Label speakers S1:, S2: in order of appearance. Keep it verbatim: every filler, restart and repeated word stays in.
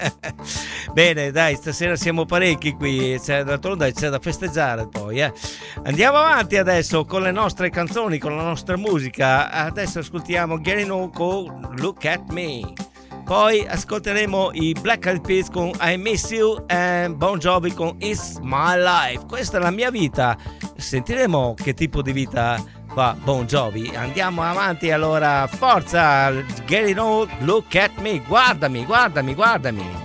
S1: Bene, dai, stasera siamo parecchi qui, c'è, d'altronde c'è da festeggiare poi, eh. Andiamo avanti adesso con le nostre canzoni, con la nostra musica. Adesso ascoltiamo Gary Null con Look at Me. Poi ascolteremo i Black Eyed Peas con I Miss You e Bon Jovi con It's My Life. Questa è la mia vita. Sentiremo che tipo di vita fa Bon Jovi. Andiamo avanti allora, forza Gary Null, Look at Me. Guardami, guardami, guardami.